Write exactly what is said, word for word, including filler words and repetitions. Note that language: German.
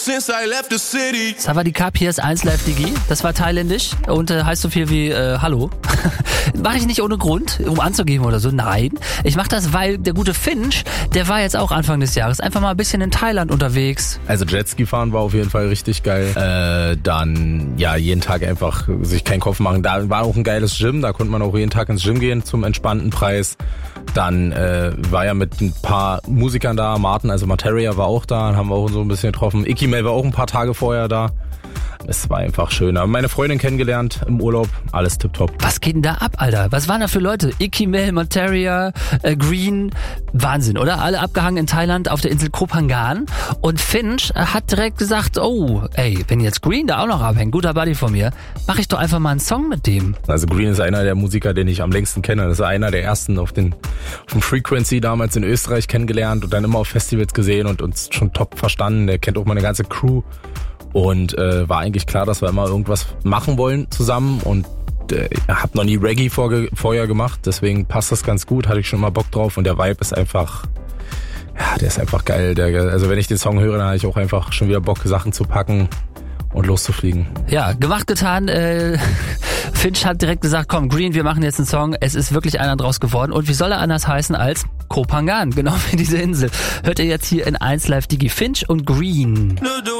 Since I left the city. Sawadee Krap, hier ist eins Live Digi. Das war thailändisch und äh, heißt so viel wie äh, Hallo. Mache ich nicht ohne Grund, um anzugeben oder so. Nein, ich mache das, weil der gute Finch, der war jetzt auch Anfang des Jahres einfach mal ein bisschen in Thailand unterwegs. Also Jetski fahren war auf jeden Fall richtig geil. Äh, dann ja jeden Tag einfach sich keinen Kopf machen. Da war auch ein geiles Gym, da konnte man auch jeden Tag ins Gym gehen zum entspannten Preis. Dann äh, war ja mit ein paar Musikern da, Martin, also Materia war auch da, haben wir auch so ein bisschen getroffen. Iki Mel war auch ein paar Tage vorher da. Es war einfach schön. Aber meine Freundin kennengelernt im Urlaub, alles tipptopp. Was geht denn da ab, Alter? Was waren da für Leute? Iki Mel, Materia, äh, Green, Wahnsinn, oder? Alle abgehangen in Thailand auf der Insel Koh Phangan. Und Finch hat direkt gesagt, oh, ey, wenn jetzt Green da auch noch abhängt, guter Buddy von mir, mache ich doch einfach mal einen Song mit dem. Also Green ist einer der Musiker, den ich am längsten kenne. Das ist einer der ersten auf den auf dem Frequency damals in Österreich kennengelernt und dann immer auf Festivals gesehen und uns schon top verstanden. Der kennt auch meine ganze Crew. Und äh, war eigentlich klar, dass wir immer irgendwas machen wollen zusammen und äh, hab noch nie Reggae vorge- vorher gemacht, deswegen passt das ganz gut, hatte ich schon mal Bock drauf und der Vibe ist einfach, ja, der ist einfach geil. Der, also wenn ich den Song höre, dann habe ich auch einfach schon wieder Bock, Sachen zu packen und loszufliegen. Ja, gemacht, getan. Äh, Finch hat direkt gesagt, komm, Green, wir machen jetzt einen Song. Es ist wirklich einer draus geworden. Und wie soll er anders heißen als Koh Phangan? Genau wie diese Insel. Hört ihr jetzt hier in eins Live Digi. Finch und Green.